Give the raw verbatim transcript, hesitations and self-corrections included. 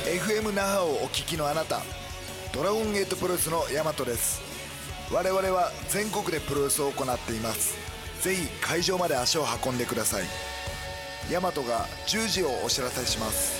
エフエム 那覇をお聞きのあなた、ドラゴンゲートプロレスのヤマトです。我々は全国でプロレスを行っています。ぜひ会場まで足を運んでください。ヤマトがじゅうじをお知らせします。